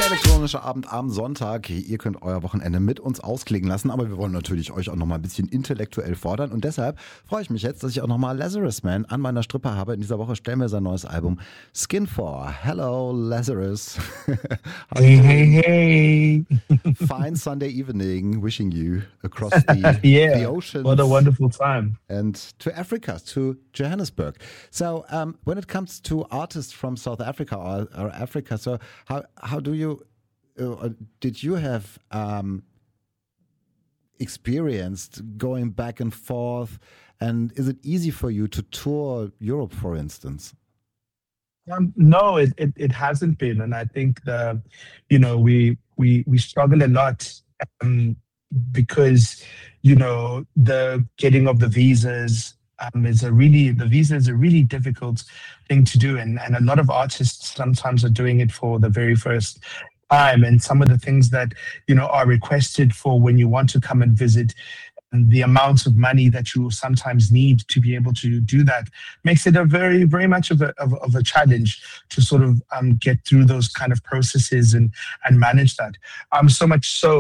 Elektronischer Abend am Sonntag. Ihr könnt euer Wochenende mit uns ausklingen lassen, aber wir wollen natürlich euch auch noch mal ein bisschen intellektuell fordern und deshalb freue ich mich jetzt, dass ich auch noch mal Lazarus Man an meiner Strippe habe. In dieser Woche stellen wir sein neues Album Skin for. Hello Lazarus. Hey, hey, hey. Fine Sunday evening, wishing you across the, Yeah, the oceans. what a wonderful time. And to Africa, to Johannesburg. So when it comes to artists from South Africa or Africa, so how do you, did you have experienced going back and forth, and is it easy for you to tour Europe, for instance? No, it hasn't been, and I think we struggle a lot because the getting of the visas the visa is a really difficult thing to do, and a lot of artists sometimes are doing it for the very first time, and some of the things that are requested for when you want to come and visit. And the amounts of money that you will sometimes need to be able to do that makes it a very, very much of a challenge to sort of get through those kind of processes and manage that. So much so